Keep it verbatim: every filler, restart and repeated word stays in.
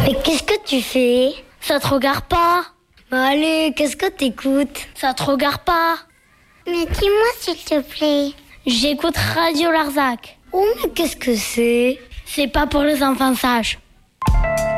Mais qu'est-ce que tu fais? Ça te regarde pas? Bah allez, qu'est-ce que t'écoutes? Ça te regarde pas? Mais dis-moi s'il te plaît. J'écoute Radio Larzac. Oh mais qu'est-ce que c'est? C'est pas pour les enfants sages.